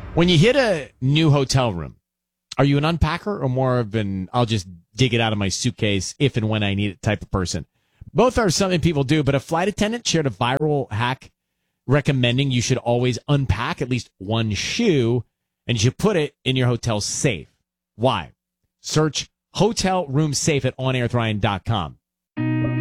When you hit a new hotel room, are you an unpacker or more of an I'll just dig it out of my suitcase if and when I need it type of person? Both are something people do, but a flight attendant shared a viral hack recommending you should always unpack at least one shoe and you should put it in your hotel safe. Why? Search hotel room safe at onairwithryan.com.